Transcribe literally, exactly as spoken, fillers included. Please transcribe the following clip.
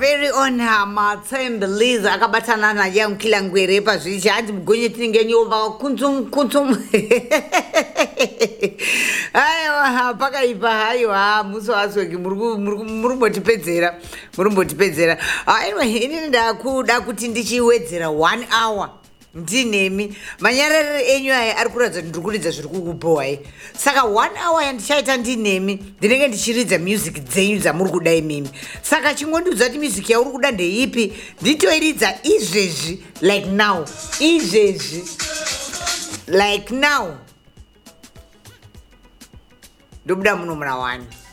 very own hama Tsembeliza akabatana na ya mkilangwere pazvichi handi mugonye tinenge nyova kunzum kunzum aiwa pakaipa haiwa muso asweki murumbotipedzera murumbotipedzera aiwa ini ndakuda kuti ndichiwedzera one hour ndinemi manyarare enyu aya ari kuratidza kuti ndiri kuridza zviri kukubohwa saka one hour yandichaita ndinemi ndinenge ndichiridza music dzenyu dzamuri kuda imimi saka chingondiudza kuti music yauri kuda ndeipi nditoiridza izvezvi like now izvezvi like now ndobuda muno muna wani.